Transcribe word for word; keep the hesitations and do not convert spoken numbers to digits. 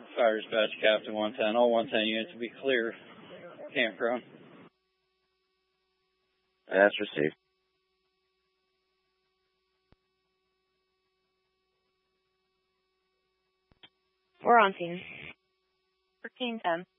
Fire dispatch, Captain one ten. All one ten units to be clear. Campground. That's received. We're on scene. thirteen ten.